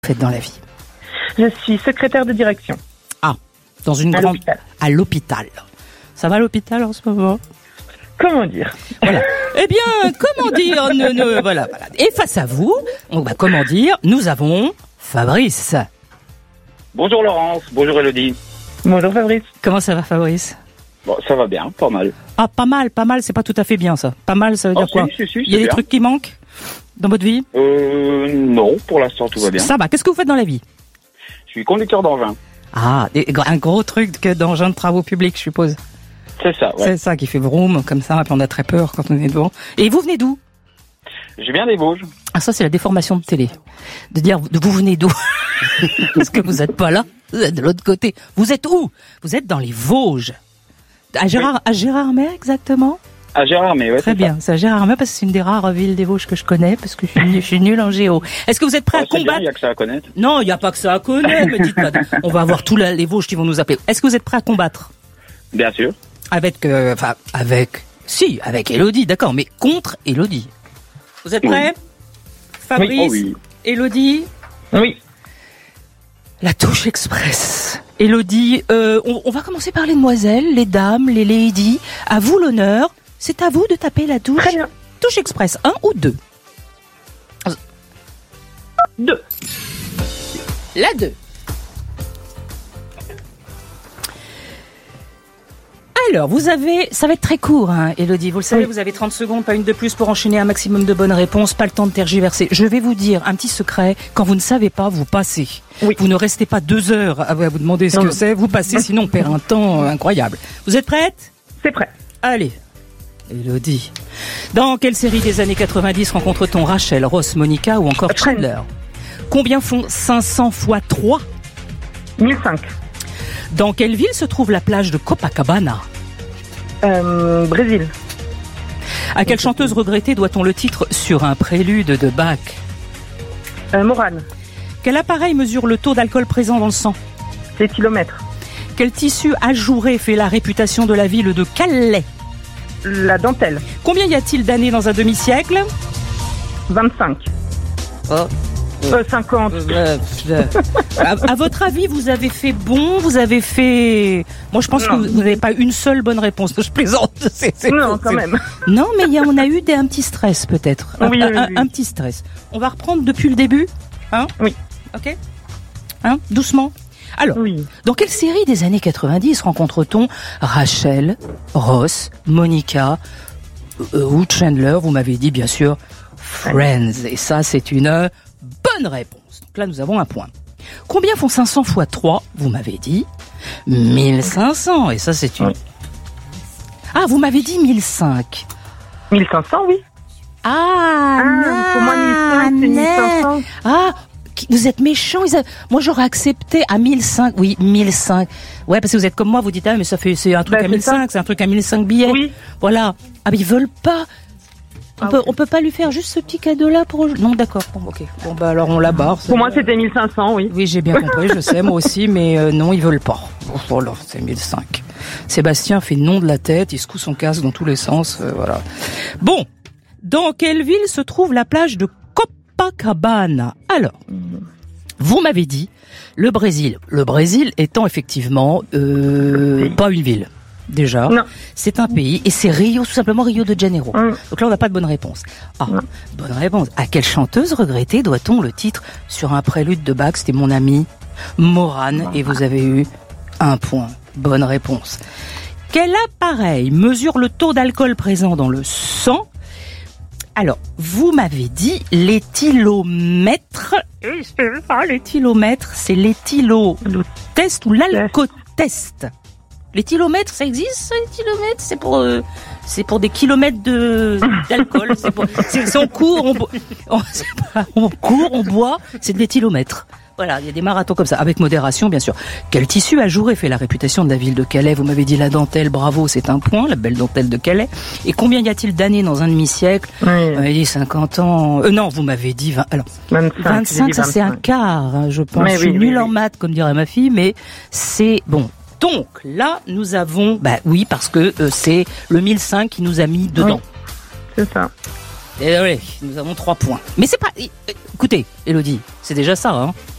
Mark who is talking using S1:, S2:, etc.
S1: Faites dans la vie.
S2: Je suis secrétaire de direction.
S1: Ah, dans une grande...
S2: l'hôpital.
S1: À l'hôpital. Ça va à l'hôpital en ce moment?
S2: Comment dire?
S1: Voilà. Eh bien, comment dire voilà. Et face à vous, comment dire, nous avons Fabrice.
S3: Bonjour Laurence, bonjour Elodie.
S2: Bonjour Fabrice.
S1: Comment ça va, Fabrice?
S3: Bon, ça va bien, pas mal.
S1: Ah, pas mal, c'est pas tout à fait bien ça. Pas mal, ça veut dire quoi?
S3: Si,
S1: Il y a des trucs qui manquent dans votre vie?
S3: Non, pour l'instant tout va bien.
S1: Ça va, qu'est-ce que vous faites dans la vie?
S3: Je suis conducteur d'engin.
S1: Ah, un gros truc d'engin de travaux publics, je suppose.
S3: C'est ça, ouais.
S1: C'est ça qui fait vroom, comme ça, puis on a très peur quand on est devant. Et vous venez d'où?
S3: Je viens des Vosges.
S1: Ah, ça, c'est la déformation de télé. De dire, vous venez d'où? Parce que vous êtes pas là, vous êtes de l'autre côté. Vous êtes où? Vous êtes dans les Vosges. À Gérardmer, exactement?
S3: À Gérardmer, ouais.
S1: Très bien, c'est à Gérardmer parce que c'est une des rares villes des Vosges que je connais, parce que je suis nul en géo. Est-ce que vous êtes prêts à combattre?
S3: Il n'y a que ça à connaître.
S1: Non, il n'y a pas que ça à connaître, mais dites pas. On va avoir tous les Vosges qui vont nous appeler. Est-ce que vous êtes prêts à combattre?
S3: Bien sûr.
S1: Avec Elodie, d'accord, mais contre Elodie. Vous êtes prêts? Fabrice,
S3: oui.
S1: Elodie?
S2: Oui.
S1: La touche express. Elodie, on va commencer par les demoiselles, les dames, les ladies. À vous l'honneur. C'est à vous de taper la touche.
S2: Très bien.
S1: Touche express, 1 ou 2?
S2: 2.
S1: La 2. Alors, ça va être très court, hein, Elodie. Vous le savez, Vous avez 30 secondes, pas une de plus pour enchaîner un maximum de bonnes réponses, pas le temps de tergiverser. Je vais vous dire un petit secret. Quand vous ne savez pas, vous passez.
S2: Oui.
S1: Vous ne restez pas 2 heures à vous demander ce que c'est. Vous passez, sinon on perd un temps incroyable. Vous êtes prête?
S2: C'est prêt.
S1: Allez. Elodie. Dans quelle série des années 90 rencontre-t-on Rachel, Ross, Monica ou encore Chandler? Combien font 500 fois 3?
S2: 1005.
S1: Dans quelle ville se trouve la plage de Copacabana?
S2: Brésil.
S1: À quelle chanteuse regrettée doit-on le titre Sur un prélude de Bach?
S2: Morane.
S1: Quel appareil mesure le taux d'alcool présent dans le sang?
S2: C'est kilomètres.
S1: Quel tissu ajouré fait la réputation de la ville de Calais?
S2: La dentelle.
S1: Combien y a-t-il d'années dans un demi-siècle?
S2: 25. 50.
S1: À votre avis, vous avez fait bon? Vous avez fait... Moi, je pense que vous n'avez pas une seule bonne réponse. Je plaisante.
S2: Non, quand même.
S1: Non, mais on a eu un petit stress, peut-être.
S2: Oui.
S1: Un petit stress. On va reprendre depuis le début, hein?
S2: Oui.
S1: Ok? Hein? Doucement. Alors,
S2: Oui.
S1: dans quelle série des années 90 rencontre-t-on Rachel, Ross, Monica ou Chandler? Vous m'avez dit, bien sûr, Friends. Et ça, c'est une bonne réponse. Donc là, nous avons un point. Combien font 500 fois 3? Vous m'avez dit 1500. Et ça, c'est une...
S2: Oui.
S1: Ah, vous m'avez dit 1005.
S2: 1500, oui. Pour moi, 1500, c'est 1500.
S1: Ah, vous êtes méchants. Moi, j'aurais accepté à 1005. Oui, 1005. Ouais, parce que vous êtes comme moi, vous dites, mais ça fait, c'est un truc à 1005, c'est un truc à 1005 billets.
S2: Oui.
S1: Voilà. Ah, mais ils veulent pas. On peut pas lui faire juste ce petit cadeau-là pour... Non, d'accord. Bon, ok. Bon, bah, alors, on la barre.
S2: Pour moi, c'était 1500, oui.
S1: Oui, j'ai bien compris, je sais, moi aussi, mais non, ils veulent pas. Voilà, c'est 1005. Sébastien fait non de la tête, il secoue son casque dans tous les sens, voilà. Bon. Dans quelle ville se trouve la plage de Copacabana? Alors, vous m'avez dit le Brésil. Le Brésil étant effectivement pas une ville. Déjà,
S2: non.
S1: C'est un pays et c'est Rio, tout simplement Rio de Janeiro. Donc là, on n'a pas de bonne réponse. Ah, non. Bonne réponse. À quelle chanteuse regrettée doit-on le titre Sur un prélude de Bach? C'était mon ami Morane et vous avez eu 1 point. Bonne réponse. Quel appareil mesure le taux d'alcool présent dans le sang? Alors, vous m'avez dit l'éthylomètre. L'éthylomètre, c'est l'éthylotest ou l'alcotest. L'éthylomètre, ça existe, l'éthylomètre? C'est pour des kilomètres d'alcool. C'est on court, on boit, c'est de l'éthylomètre. Voilà, il y a des marathons comme ça, avec modération, bien sûr. Quel tissu ajouré fait la réputation de la ville de Calais? Vous m'avez dit la dentelle, bravo, c'est un point, la belle dentelle de Calais. Et combien y a-t-il d'années dans un demi-siècle? Vous m'avez dit 50 ans. Non, vous m'avez dit 20. Alors, 25, ça c'est un quart, hein, je pense. Je suis nulle en maths, comme dirait ma fille, mais c'est bon. Donc, là, nous avons... oui, parce que c'est le 1005 qui nous a mis dedans.
S2: Oui, c'est ça.
S1: Désolé, nous avons 3 points. Mais c'est pas... Écoutez, Élodie, c'est déjà ça, hein.